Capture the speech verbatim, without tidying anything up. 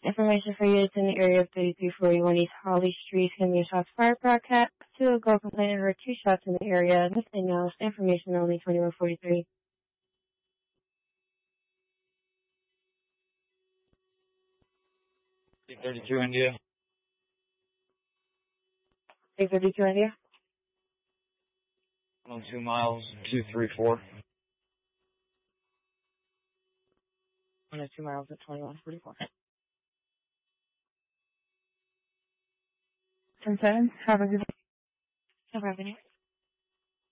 Information for you is in the area of thirty-three forty-one East Holly Street. It's going to be a shots fired broadcast. Two girl complainant heard two shots in the area. Nothing else. Information only twenty-one forty-three. thirty-two India. six thirty-two India. On two miles, two three four. one oh two miles at twenty-one forty-four. ten seven. Have a good day. No revenue.